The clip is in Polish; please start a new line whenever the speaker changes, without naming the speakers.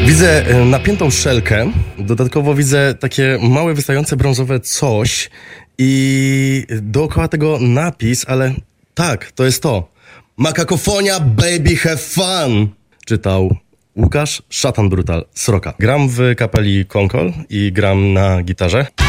Widzę napiętą szelkę, dodatkowo widzę takie małe, wystające brązowe coś i dookoła tego napis, ale tak, to jest to. Makakofonia, baby, have fun! Czytał Łukasz Szatan Brutal Sroka. Gram w kapeli Konkol i gram na gitarze.